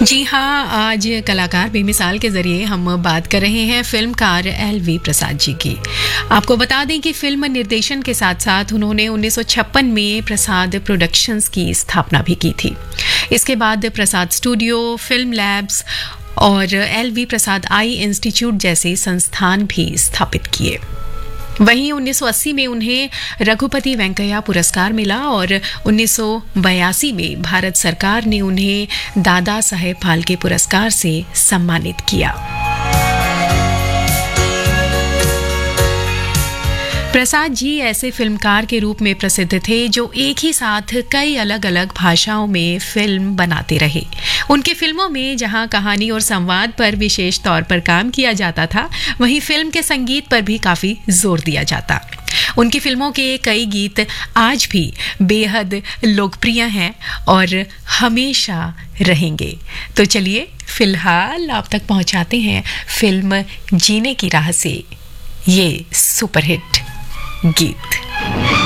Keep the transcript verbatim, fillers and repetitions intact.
जी हाँ, आज कलाकार बेमिसाल के ज़रिए हम बात कर रहे हैं फिल्मकार एल वी प्रसाद जी की। आपको बता दें कि फिल्म निर्देशन के साथ साथ उन्होंने उन्नीस सौ छप्पन में प्रसाद प्रोडक्शंस की स्थापना भी की थी। इसके बाद प्रसाद स्टूडियो, फिल्म लैब्स और एल वी प्रसाद आई इंस्टीट्यूट जैसे संस्थान भी स्थापित किए। वहीं उन्नीस सौ अस्सी में उन्हें रघुपति वेंकैया पुरस्कार मिला और उन्नीस सौ बयासी में भारत सरकार ने उन्हें दादा साहेब फाल्के पुरस्कार से सम्मानित किया। प्रसाद जी ऐसे फिल्मकार के रूप में प्रसिद्ध थे जो एक ही साथ कई अलग अलग भाषाओं में फिल्म बनाते रहे। उनकी फिल्मों में जहां कहानी और संवाद पर विशेष तौर पर काम किया जाता था, वहीं फिल्म के संगीत पर भी काफी जोर दिया जाता। उनकी फिल्मों के कई गीत आज भी बेहद लोकप्रिय हैं और हमेशा रहेंगे। तो चलिए फिलहाल आप तक पहुंचाते हैं फिल्म जीने की राह से ये सुपरहिट गीत।